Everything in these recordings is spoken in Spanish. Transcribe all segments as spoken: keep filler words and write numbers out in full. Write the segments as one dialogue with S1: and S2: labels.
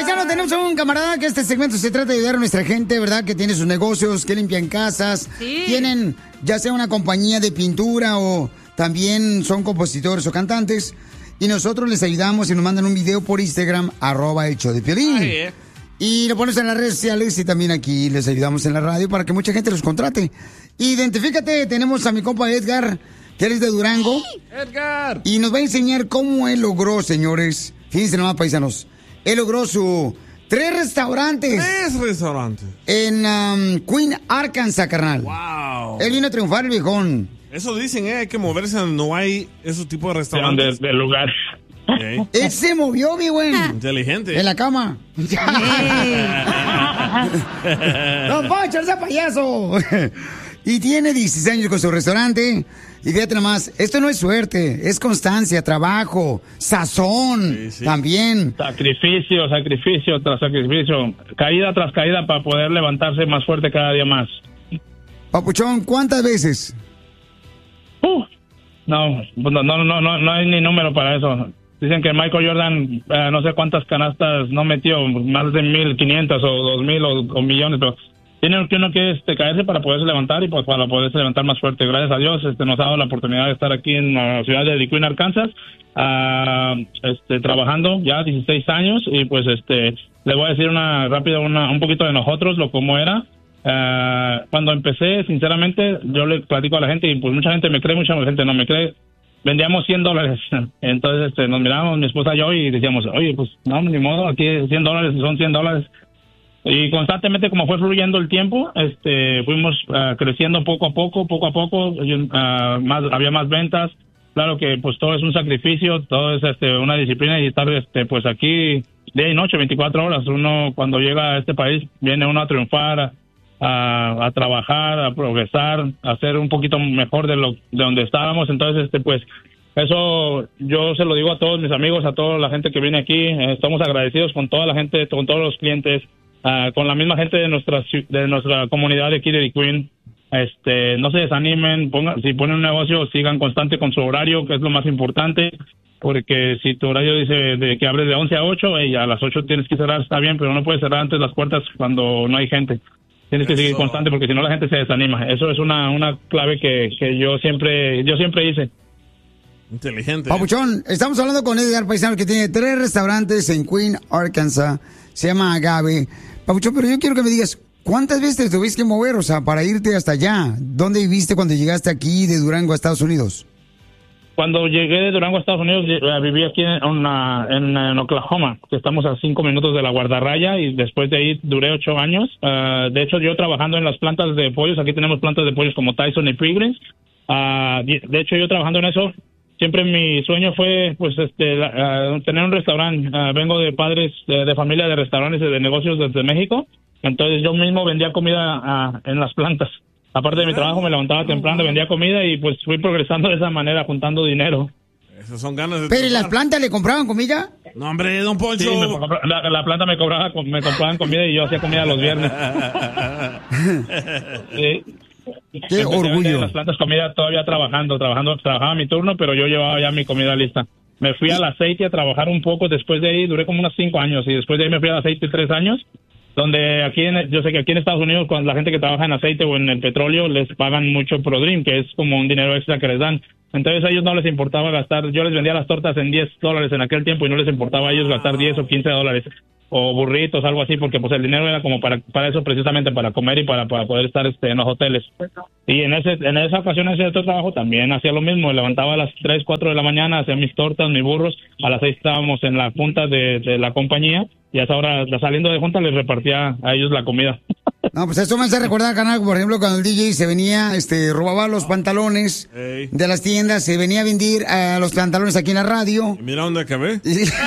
S1: paisano, tenemos a un camarada que este segmento se trata de ayudar a nuestra gente, ¿verdad? Que tiene sus negocios, que limpian casas,
S2: Sí.
S1: tienen ya sea una compañía de pintura o también son compositores o cantantes. Y nosotros les ayudamos y nos mandan un video por Instagram, arroba el show de Piolín.
S3: Ay, eh.
S1: Y lo pones en las redes sociales y también aquí les ayudamos en la radio para que mucha gente los contrate. Identifícate, tenemos a mi compa Edgar, que eres de Durango.
S3: Edgar.
S1: Y nos va a enseñar cómo él logró, señores. Fíjense nomás, paisanos. Él logró su tres restaurantes.
S3: Tres restaurantes.
S1: En um, Queen, Arkansas, carnal.
S3: Wow.
S1: Él vino a triunfar, el viejón.
S3: Eso dicen, eh, hay que moverse donde no hay esos tipos de
S4: De,
S3: restaurantes.
S4: de lugar.
S3: Okay.
S1: Él se movió, mi güey.
S3: Inteligente.
S1: En la cama. ¡Don Poncho, ese payaso! Y tiene dieciséis años con su restaurante. Y fíjate nomás, esto no es suerte, es constancia, trabajo, sazón,
S3: Sí, sí.
S1: también.
S4: Sacrificio, sacrificio tras sacrificio. Caída tras caída para poder levantarse más fuerte cada día más.
S1: Papuchón, ¿cuántas veces?
S4: Uh, no, no, no, no, no, no hay ni número para eso. Dicen que Michael Jordan, eh, no sé cuántas canastas no metió, más de mil quinientas o dos mil o, o millones, pero tiene que uno que este, caerse para poderse levantar y pues para poderse levantar más fuerte. Gracias a Dios este, nos ha dado la oportunidad de estar aquí en la ciudad de DeQueen, Arkansas, uh, este, trabajando ya dieciséis años y pues este le voy a decir una rápida, una, un poquito de nosotros, lo cómo era. Uh, cuando empecé, sinceramente, yo le platico a la gente y pues mucha gente me cree, mucha gente no me cree. Vendíamos cien dólares. Entonces este, nos mirábamos, mi esposa y yo, y decíamos, oye, pues no, ni modo, aquí cien dólares son cien dólares. Y constantemente, como fue fluyendo el tiempo, este, fuimos uh, creciendo poco a poco, poco a poco, uh, más, había más ventas. Claro que pues todo es un sacrificio, todo es este, una disciplina y estar este, pues aquí día y noche, veinticuatro horas. Uno cuando llega a este país, viene uno a triunfar, a, a, a trabajar, a progresar, a ser un poquito mejor de lo de donde estábamos. Entonces, este, pues eso yo se lo digo a todos mis amigos, a toda la gente que viene aquí. Eh, estamos agradecidos con toda la gente, con todos los clientes. Uh, con la misma gente de nuestra de nuestra comunidad de aquí de DeQueen. Este, no se desanimen, pongan, si ponen un negocio, sigan constante con su horario, que es lo más importante, porque si tu horario dice de que abres de once a ocho, y a las ocho tienes que cerrar, está bien, pero no puedes cerrar antes las puertas cuando no hay gente. Tienes que
S3: Eso.
S4: seguir constante, porque si no la gente se desanima. Eso es una una clave que, que yo siempre yo siempre hice.
S3: Inteligente.
S1: Papuchón, estamos hablando con Edgar Paisano, que tiene tres restaurantes en Queen, Arkansas. Se llama Agave. Papuchón, pero yo quiero que me digas, ¿cuántas veces te tuviste que mover, o sea, para irte hasta allá? ¿Dónde viviste cuando llegaste aquí de Durango a Estados Unidos?
S4: Cuando llegué de Durango a Estados Unidos, eh, viví aquí en, una, en, en Oklahoma, que estamos a cinco minutos de la guardarraya, y después de ahí duré ocho años. Uh, de hecho, yo trabajando en las plantas de pollos, aquí tenemos plantas de pollos como Tyson y Pilgrims. Uh, de hecho, yo trabajando en eso, siempre mi sueño fue, pues, este, uh, tener un restaurante. Uh, vengo de padres de, de familia de restaurantes y de negocios desde México. Entonces, yo mismo vendía comida uh, en las plantas. Aparte de mi trabajo, me levantaba temprano, vendía comida y, pues, fui progresando de esa manera, juntando dinero.
S3: Esas son ganas de
S1: ¿Pero y las
S3: triunfar.
S1: plantas le compraban comida?
S3: No, hombre, don Poncho.
S4: Sí, me compra- la, la planta me cobraba, me compraban comida y yo hacía comida los viernes. Sí.
S1: ¡Qué
S4: Empecé a vender
S1: orgullo!
S4: las plantas comida todavía trabajando, trabajando, trabajaba mi turno, pero yo llevaba ya mi comida lista. Me fui al aceite a trabajar un poco, después de ahí duré como unos cinco años y después de ahí me fui al aceite tres años, donde aquí, en, yo sé que aquí en Estados Unidos, con la gente que trabaja en aceite o en el petróleo, les pagan mucho ProDream, que es como un dinero extra que les dan. Entonces a ellos no les importaba gastar, yo les vendía las tortas en diez dólares en aquel tiempo y no les importaba a ellos gastar diez o quince dólares. O burritos, algo así, porque pues el dinero era como para para eso, precisamente para comer y para, para poder estar este en los hoteles. Y en ese en esa ocasión, ese otro trabajo también hacía lo mismo, me levantaba a las tres, cuatro de la mañana, hacía mis tortas, mis burros, a las seis estábamos en la junta de, de la compañía y a esa hora, saliendo de junta, les repartía a ellos la comida.
S1: No, pues eso me hace recordar, canal, por ejemplo, cuando el D J se venía, este, robaba los pantalones
S3: Ey.
S1: de las tiendas, se venía a vender a los pantalones aquí en la radio.
S3: Y mira dónde acabé.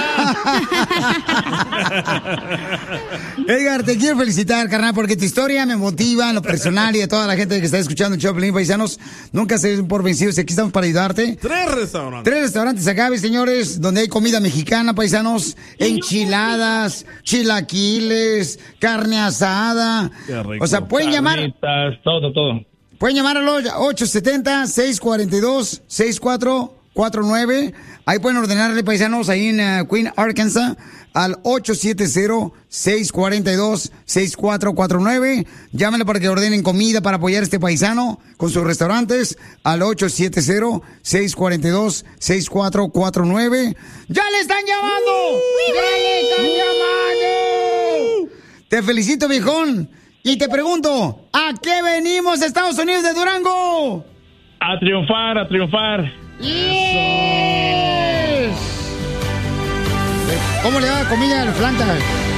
S1: Edgar, te quiero felicitar, carnal, porque tu historia me motiva en lo personal y a toda la gente que está escuchando el show de Piolín, paisanos. Nunca se den por vencidos, aquí estamos para ayudarte.
S3: Tres restaurantes.
S1: Tres restaurantes Agave, señores, donde hay comida mexicana, paisanos, enchiladas, chilaquiles, carne asada.
S3: Qué rico.
S1: O sea, pueden llamar,
S4: Carnitas, todo, todo.
S1: pueden llamar al ocho siete cero, seis cuatro dos, seis cuatro cuatro nueve. Ahí pueden ordenarle, paisanos, ahí en uh, Queen, Arkansas. al ocho siete cero, seis cuatro dos, seis cuatro cuatro nueve. Llámenle para que ordenen comida para apoyar a este paisano con sus restaurantes al ocho siete cero, seis cuatro dos, seis cuatro cuatro nueve. ¡Ya le están llamando! ¡Ya le están llamando! Te felicito, viejón. Y te pregunto, ¿a qué venimos, Estados Unidos de Durango?
S4: A triunfar, a triunfar.
S1: Yes. ¿Cómo le da comida a las plantas?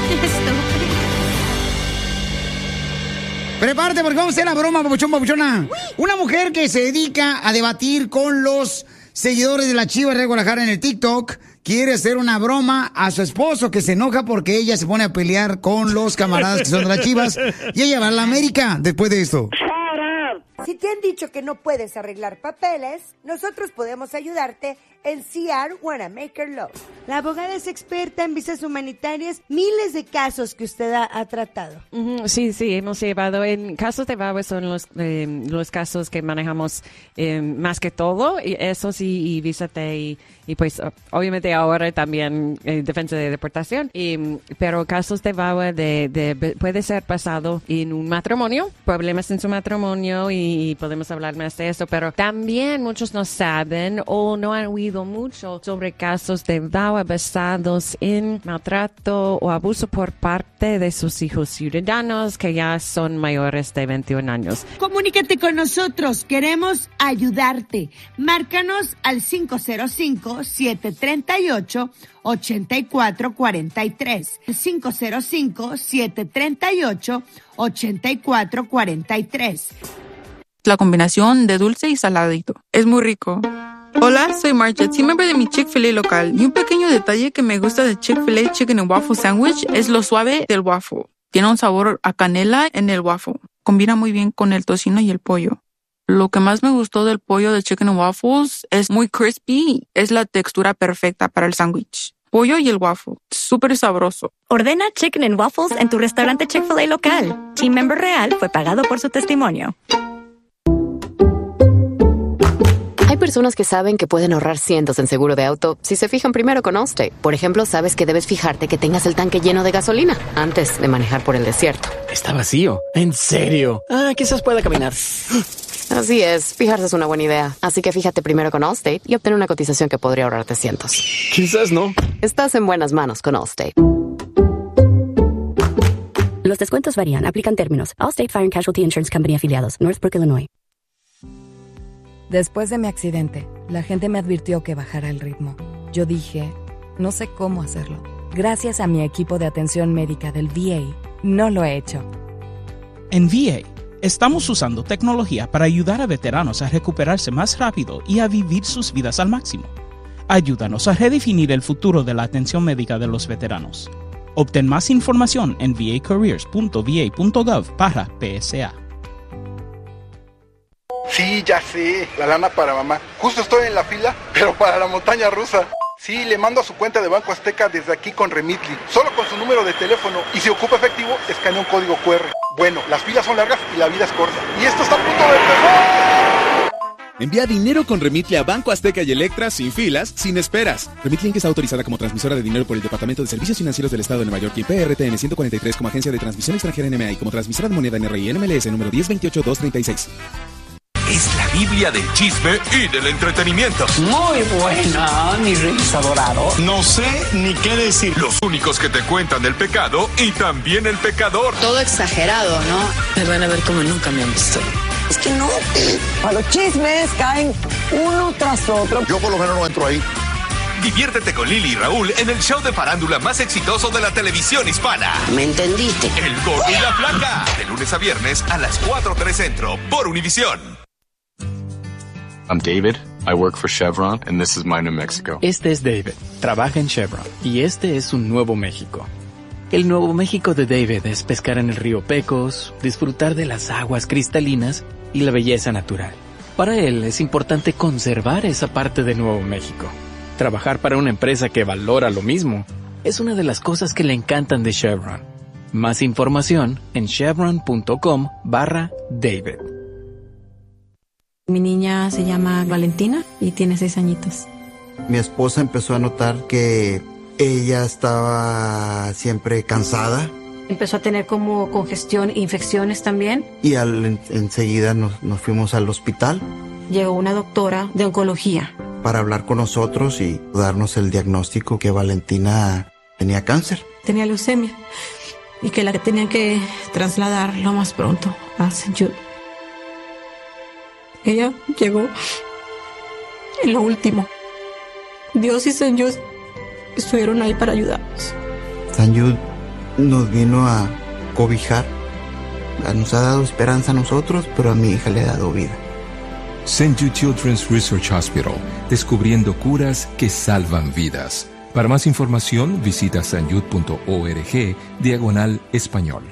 S1: Prepárate porque vamos a hacer la broma, papuchón, papuchona. Una mujer que se dedica a debatir con los seguidores de la Chivas de Guadalajara en el TikTok quiere hacer una broma a su esposo que se enoja porque ella se pone a pelear con los camaradas que son de las Chivas y ella va a la América después de esto.
S2: Si te han dicho que no puedes arreglar papeles, nosotros podemos ayudarte en C R Wanamaker Law. La abogada es experta en visas humanitarias, miles de casos que usted ha, ha tratado.
S5: Uh-huh, sí, sí, hemos llevado en casos de V A W A son los eh, los casos que manejamos eh, más que todo, y eso sí, y visa T y, y pues obviamente ahora también eh, defensa de deportación, y, pero casos de V A W A de, de, puede ser pasado en un matrimonio, problemas en su matrimonio y podemos hablar más de eso, pero también muchos no saben o no han oído mucho sobre casos de V A W A basados en maltrato o abuso por parte de sus hijos ciudadanos que ya son mayores de veintiún años.
S2: Comunícate con nosotros, queremos ayudarte. Márcanos al cinco cero cinco, siete tres ocho, ocho cuatro cuatro tres. cinco cero cinco, siete tres ocho, ocho cuatro cuatro tres.
S6: La combinación de dulce y saladito. Es muy rico. Hola, soy Margaret, soy miembro de mi Chick-fil-A local. Y un pequeño detalle que me gusta de Chick-fil-A Chicken and Waffle Sandwich es lo suave del waffle. Tiene un sabor a canela en el waffle. Combina muy bien con el tocino y el pollo. Lo que más me gustó del pollo de Chicken and Waffles es muy crispy. Es la textura perfecta para el sándwich. Pollo y el waffle. Súper sabroso.
S7: Ordena Chicken and Waffles en tu restaurante Chick-fil-A local. Team Member Real fue pagado por su testimonio.
S8: Hay personas que saben que pueden ahorrar cientos en seguro de auto si se fijan primero con Allstate. Por ejemplo, sabes que debes fijarte que tengas el tanque lleno de gasolina antes de manejar por el desierto.
S9: Está vacío. ¿En serio? Ah, quizás pueda caminar.
S8: Así es, fijarse es una buena idea. Así que fíjate primero con Allstate y obtén una cotización que podría ahorrarte cientos.
S9: Quizás no.
S8: Estás en buenas manos con Allstate.
S7: Los descuentos varían. Aplican términos. Allstate Fire and Casualty Insurance Company afiliados. Northbrook, Illinois.
S10: Después de mi accidente, la gente me advirtió que bajara el ritmo. Yo dije, no sé cómo hacerlo. Gracias a mi equipo de atención médica del V A, no lo he hecho.
S11: En V A, estamos usando tecnología para ayudar a veteranos a recuperarse más rápido y a vivir sus vidas al máximo. Ayúdanos a redefinir el futuro de la atención médica de los veteranos. Obtén más información en v a careers punto v a punto gov barra P S A.
S12: Sí, ya sé, la lana para mamá. Justo estoy en la fila, pero para la montaña rusa. Sí, le mando a su cuenta de Banco Azteca desde aquí con Remitly, solo con su número de teléfono. Y si ocupa efectivo, escanea un código cu erre. Bueno, las filas son largas y la vida es corta. Y esto está a punto de empezar.
S13: Envía dinero con Remitly a Banco Azteca y Electra sin filas, sin esperas. Remitly es autorizada como transmisora de dinero por el Departamento de Servicios Financieros del Estado de Nueva York y P R T N ciento cuarenta y tres como agencia de transmisión extranjera N M A y como transmisora de moneda N R I N M L S número diez veintiocho dos treinta y seis.
S14: Es la Biblia del chisme y del entretenimiento.
S15: Muy buena, mi rey adorado.
S14: No sé ni qué decir. Los únicos que te cuentan el pecado y también el pecador.
S16: Todo exagerado, ¿no?
S17: Me van a ver como nunca me han visto.
S15: Es que no. A los chismes caen uno tras otro.
S18: Yo por lo menos no entro ahí.
S14: Diviértete con Lili y Raúl en el show de farándula más exitoso de la televisión hispana.
S15: ¿Me entendiste?
S14: El Gordo y la Flaca. De lunes a viernes a las cuatro tres Centro por Univisión.
S19: I'm David. I work for Chevron, and this is my New Mexico.
S20: Este es David. Trabaja en Chevron, y este es un Nuevo México. El Nuevo México de David es pescar en el río Pecos, disfrutar de las aguas cristalinas y la belleza natural. Para él es importante conservar esa parte de Nuevo México. Trabajar para una empresa que valora lo mismo es una de las cosas que le encantan de Chevron. Más información en chevron.com barra David.
S21: Mi niña se llama Valentina y tiene seis añitos.
S22: Mi esposa empezó a notar que
S16: Ella estaba siempre cansada.
S21: Empezó a tener como congestión e infecciones también.
S16: Y al, en, enseguida nos, nos fuimos al hospital.
S21: Llegó una doctora de oncología
S16: para hablar con nosotros y darnos el diagnóstico que Valentina tenía cáncer.
S21: Tenía leucemia y que la tenían que trasladar lo más pronto a Saint Jude. Ella llegó en lo último. Dios y Saint Jude estuvieron ahí para ayudarnos.
S16: Saint Jude nos vino a cobijar. Nos ha dado esperanza a nosotros, pero a mi hija le ha dado vida.
S18: Saint Jude Children's Research Hospital, descubriendo curas que salvan vidas. Para más información, visita sanjude punto org, diagonal español.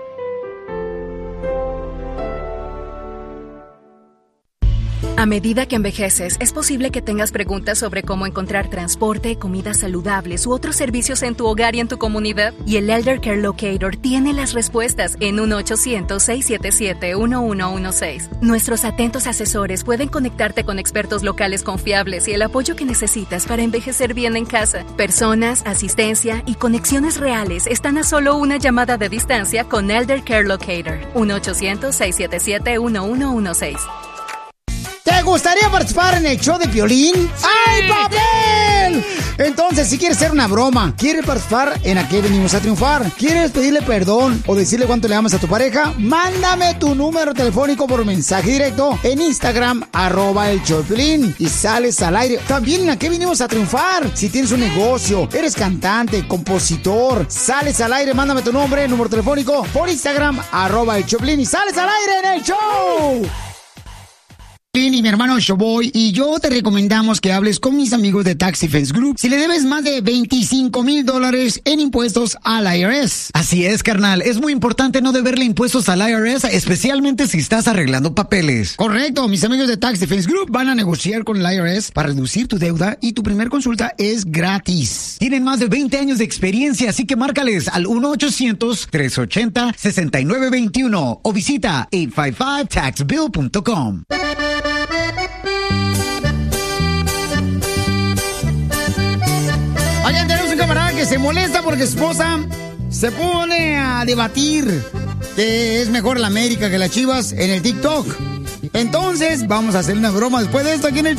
S22: A medida que envejeces, es posible que tengas preguntas sobre cómo encontrar transporte, comidas saludables u otros servicios en tu hogar y en tu comunidad. Y el Elder Care Locator tiene las respuestas en uno ochocientos, seiscientos setenta y siete, uno uno uno seis. Nuestros atentos asesores pueden conectarte con expertos locales confiables y el apoyo que necesitas para envejecer bien en casa. Personas, asistencia y conexiones reales están a solo una llamada de distancia con Elder Care Locator. uno ochocientos, seiscientos setenta y siete, uno uno uno seis.
S1: ¿Te gustaría participar en el show de Piolín? ¡Sí! ¡Ay, papel! Entonces, si quieres hacer una broma, ¿quieres participar en A qué venimos a triunfar? ¿Quieres pedirle perdón o decirle cuánto le amas a tu pareja? Mándame tu número telefónico por mensaje directo en Instagram, arroba el show de Piolín, y sales al aire. También en A qué venimos a triunfar. Si tienes un negocio, eres cantante, compositor, sales al aire, mándame tu nombre, número telefónico por Instagram, arroba el show de Piolín, y sales al aire en el show. Y mi hermano Showboy y yo te recomendamos que hables con mis amigos de Tax Defense Group si le debes más de veinticinco mil dólares en impuestos al I R S.
S23: Así es, carnal. Es muy importante no deberle impuestos al I R S, especialmente si estás arreglando papeles.
S1: Correcto. Mis amigos de Tax Defense Group van a negociar con el I R S para reducir tu deuda y tu primer consulta es gratis.
S23: Tienen más de veinte años de experiencia, así que márcales al uno ochocientos, trescientos ochenta, sesenta y nueve veintiuno o visita ocho cinco cinco tax bill punto com.
S1: Oigan, tenemos un camarada que se molesta porque su esposa se pone a debatir que es mejor la América que las Chivas en el TikTok. Entonces, vamos a hacer una broma después de esto aquí en el